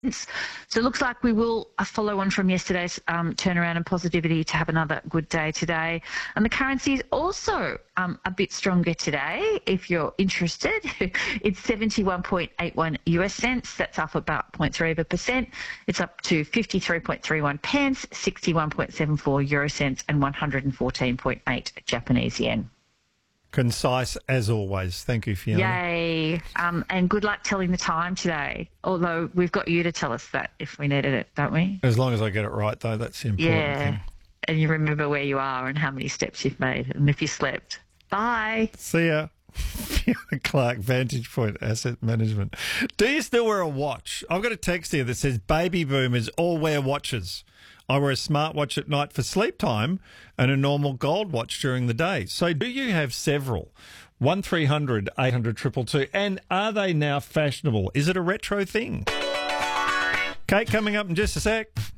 So it looks like we will follow on from yesterday's turnaround and positivity to have another good day today. And the currency is also a bit stronger today. If you're interested, it's 71.81 US cents. That's up about 0.3%. It's up to 53.31 pence, 61.74 euro cents, and 114.8 Japanese yen. Concise as always. Thank you, Fiona. Yay. And good luck telling the time today. Although we've got you to tell us that if we needed it, don't we? As long as I get it right, though, that's the important thing. And you remember where you are and how many steps you've made and if you slept. Bye. See ya. Fiona Clark, Vantage Point Asset Management. Do you still wear a watch? I've got a text here that says baby boomers all wear watches. I wear a smartwatch at night for sleep time and a normal gold watch during the day. So do you have several? 1300 800 222. And are they now fashionable? Is it a retro thing? Kate, coming up in just a sec.